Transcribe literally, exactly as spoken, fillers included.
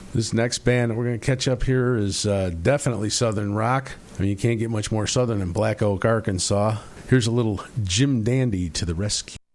This next band that we're going to catch up here is uh, definitely Southern rock. I mean, you can't get much more Southern than Black Oak, Arkansas. Here's a little Jim Dandy to the rescue.